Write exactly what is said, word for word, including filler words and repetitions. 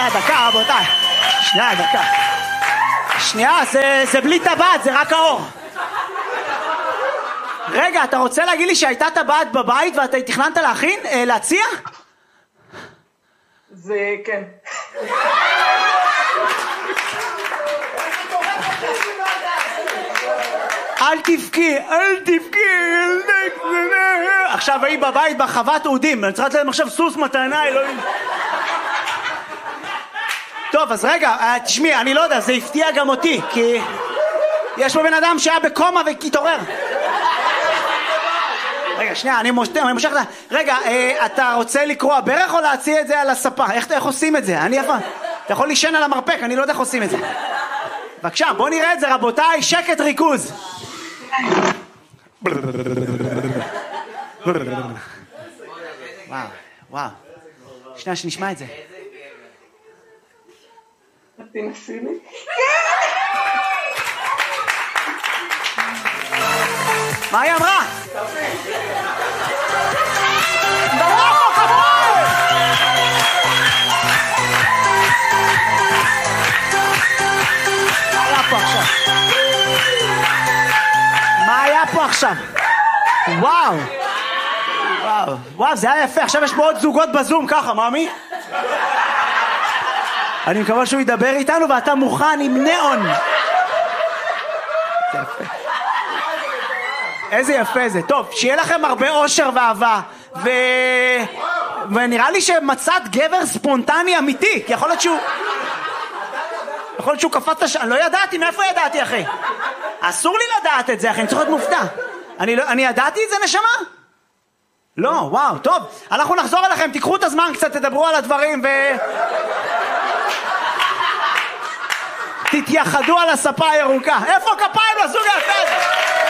שנייה, דקה, רבותיי. שנייה, דקה. שנייה, זה, זה בלי טבעת, זה רק האור. רגע, אתה רוצה להגיד לי שהייתה טבעת בבית ואתה תכננת להכין, אה, להציע? זה כן. אל תבכי, אל תבכי. עכשיו היא בבית בחוות אודים, אני צריכה להם עכשיו סוס מתנה, אלוהים. טוב, אז רגע, תשמעי, אני לא יודע, זה הפתיע גם אותי, כי יש פה בן אדם שהיה בקומה והתעורר. רגע, שנייה, אני מושך את זה. רגע, אתה רוצה לקרוא ברך או להציע את זה על הספה? איך עושים את זה? אני יפה. אתה יכול לישן על המרפק, אני לא יודע איך עושים את זה. בבקשה, בוא נראה את זה, רבותיי, שקט ריכוז. וואו, וואו. שנייה, שנשמע את זה. תנסי לי. מה היא אמרה? מה היה פה עכשיו? וואו. וואו, וואו, זה היה יפה. עכשיו יש פה עוד זוגות בזום, ככה, מאמי? אני מקווה שהוא ידבר איתנו ואתה מוכן עם נאון. זה יפה. איזה יפה זה. טוב, שיהיה לכם הרבה אושר ואהבה. ו... ונראה לי שמצאת גבר ספונטני אמיתי, כי יכול להיות שהוא... יכול להיות שהוא קפץ לש... אני לא ידעתי, מאיפה ידעתי, אחי? אסור לי לדעת את זה, אחי, אני צריך להיות מופתע. אני, לא... אני ידעתי את זה, נשמה? לא, וואו, טוב. אנחנו נחזור אליכם, תיקחו את הזמן קצת, תדברו על הדברים ו... תתייחדו על הספה הירוקה. איפה כפיים לזוג היפה הזה?